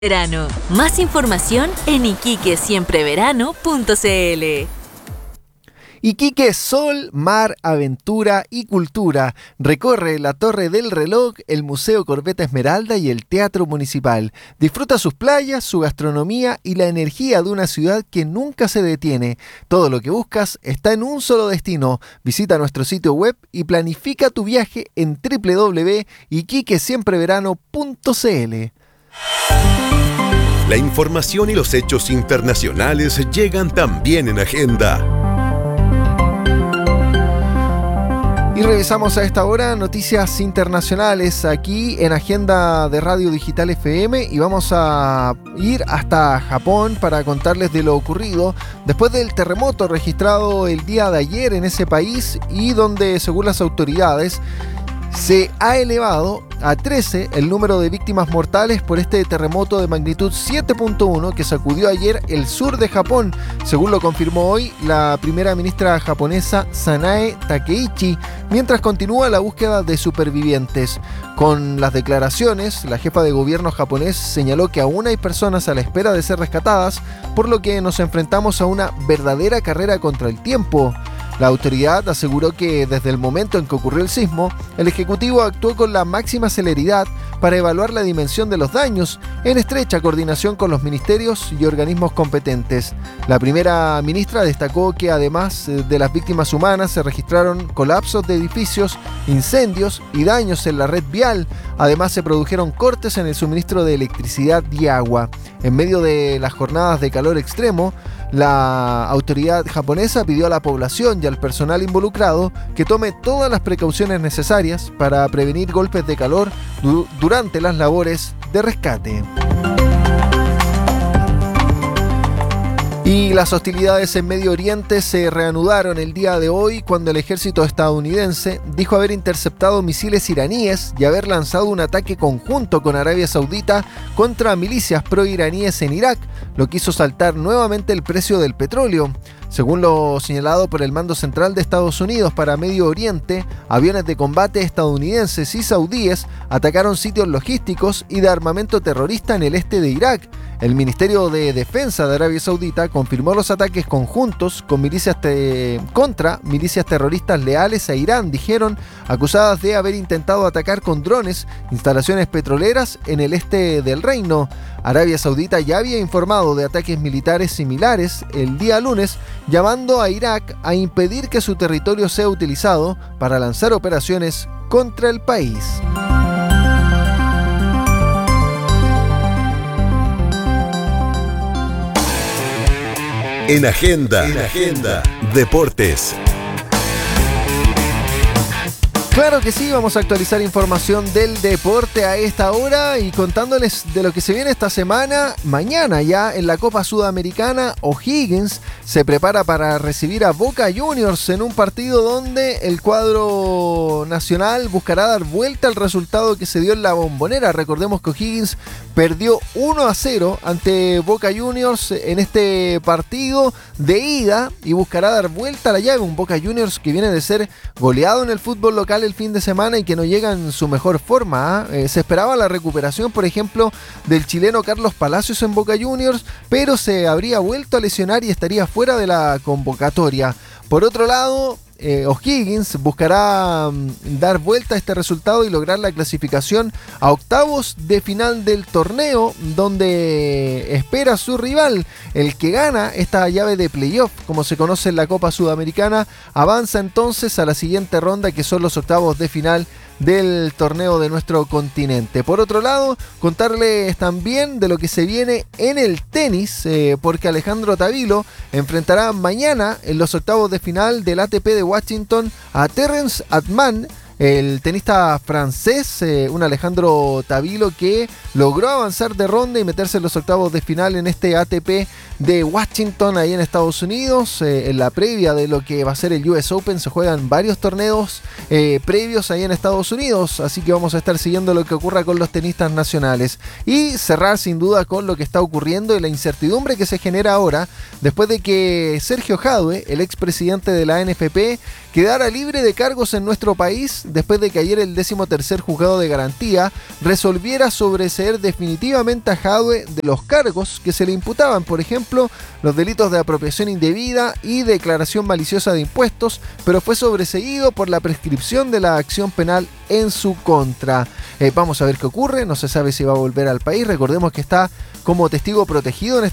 Verano. Más información en iquiquesiempreverano.cl. Iquique, sol, mar, aventura y cultura. Recorre la Torre del Reloj, el Museo Corbeta Esmeralda y el Teatro Municipal. Disfruta sus playas, su gastronomía y la energía de una ciudad que nunca se detiene. Todo lo que buscas está en un solo destino. Visita nuestro sitio web y planifica tu viaje en www.iquiquesiempreverano.cl. La información y los hechos internacionales llegan también en Agenda. Y revisamos a esta hora noticias internacionales aquí en Agenda de Radio Digital FM y vamos a ir hasta Japón para contarles de lo ocurrido después del terremoto registrado el día de ayer en ese país y donde, según las autoridades, se ha elevado a 13 el número de víctimas mortales por este terremoto de magnitud 7.1 que sacudió ayer el sur de Japón, según lo confirmó hoy la primera ministra japonesa Sanae Takeichi, mientras continúa la búsqueda de supervivientes. Con las declaraciones, la jefa de gobierno japonés señaló que aún hay personas a la espera de ser rescatadas, por lo que nos enfrentamos a una verdadera carrera contra el tiempo. La autoridad aseguró que desde el momento en que ocurrió el sismo, el Ejecutivo actuó con la máxima celeridad para evaluar la dimensión de los daños, en estrecha coordinación con los ministerios y organismos competentes. La primera ministra destacó que además de las víctimas humanas se registraron colapsos de edificios, incendios y daños en la red vial. Además se produjeron cortes en el suministro de electricidad y agua. En medio de las jornadas de calor extremo, la autoridad japonesa pidió a la población y al personal involucrado que tome todas las precauciones necesarias para prevenir golpes de calor durante las labores de rescate. Y las hostilidades en Medio Oriente se reanudaron el día de hoy cuando el ejército estadounidense dijo haber interceptado misiles iraníes y haber lanzado un ataque conjunto con Arabia Saudita contra milicias pro-iraníes en Irak, lo que hizo saltar nuevamente el precio del petróleo. Según lo señalado por el Mando Central de Estados Unidos para Medio Oriente, aviones de combate estadounidenses y saudíes atacaron sitios logísticos y de armamento terrorista en el este de Irak. El Ministerio de Defensa de Arabia Saudita confirmó los ataques conjuntos con contra milicias terroristas leales a Irán, dijeron, acusadas de haber intentado atacar con drones instalaciones petroleras en el este del reino. Arabia Saudita ya había informado de ataques militares similares el día lunes, llamando a Irak a impedir que su territorio sea utilizado para lanzar operaciones contra el país. En Agenda, Deportes. Claro que sí, vamos a actualizar información del deporte a esta hora y contándoles de lo que se viene esta semana. Mañana ya en la Copa Sudamericana, O'Higgins se prepara para recibir a Boca Juniors en un partido donde el cuadro nacional buscará dar vuelta al resultado que se dio en la Bombonera. Recordemos que O'Higgins perdió 1-0 ante Boca Juniors en este partido de ida y buscará dar vuelta a la llave. Un Boca Juniors que viene de ser goleado en el fútbol local el fin de semana y que no llega en su mejor forma. Se esperaba la recuperación, por ejemplo, del chileno Carlos Palacios en Boca Juniors, pero se habría vuelto a lesionar y estaría fuera de la convocatoria. Por otro lado, O'Higgins buscará dar vuelta a este resultado y lograr la clasificación a octavos de final del torneo, donde espera a su rival. El que gana esta llave de playoff, como se conoce en la Copa Sudamericana, avanza entonces a la siguiente ronda, que son los octavos de final del torneo de nuestro continente. Por otro lado, contarles también de lo que se viene en el tenis, porque Alejandro Tavilo enfrentará mañana en los octavos de final del ATP de Washington a Terence Atman, el tenista francés, un Alejandro Tavilo que logró avanzar de ronda y meterse en los octavos de final en este ATP de Washington, ahí en Estados Unidos. En la previa de lo que va a ser el US Open se juegan varios torneos previos ahí en Estados Unidos, así que vamos a estar siguiendo lo que ocurra con los tenistas nacionales y cerrar sin duda con lo que está ocurriendo y la incertidumbre que se genera ahora después de que Sergio Jadue, el expresidente de la NFP, quedara libre de cargos en nuestro país después de que ayer el 13º juzgado de garantía resolviera sobreseer definitivamente a Jadwe de los cargos que se le imputaban, por ejemplo, los delitos de apropiación indebida y declaración maliciosa de impuestos, pero fue sobreseído por la prescripción de la acción penal en su contra. Vamos a ver qué ocurre, no se sabe si va a volver al país, recordemos que está como testigo protegido en